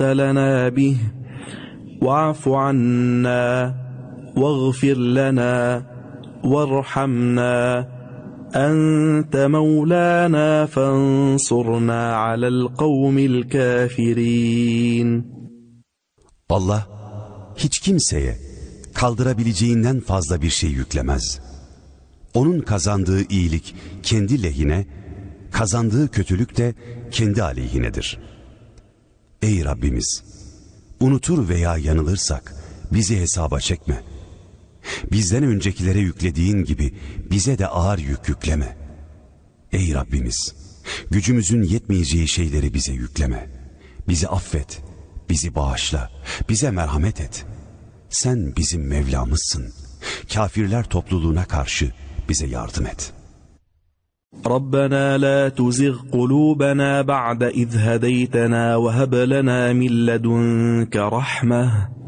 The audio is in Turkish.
لنا به واعف عنا واغفر لنا وارحمنا أنت مولانا فانصرنا على القوم الكافرين. Allah hiç kimseye kaldırabileceğinden fazla bir şey yüklemez. Onun kazandığı iyilik kendi lehine, kazandığı kötülük de kendi aleyhinedir. Ey Rabbimiz! Unutur veya yanılırsak bizi hesaba çekme. Bizden öncekilere yüklediğin gibi bize de ağır yük yükleme. Ey Rabbimiz! Gücümüzün yetmeyeceği şeyleri bize yükleme. Bizi affet, bizi bağışla, bize merhamet et. Sen bizim Mevlamızsın. Kafirler topluluğuna karşı bize yardım et. ربنا لا تزغ قلوبنا بعد إذ هديتنا وهب لنا من لدنك رحمة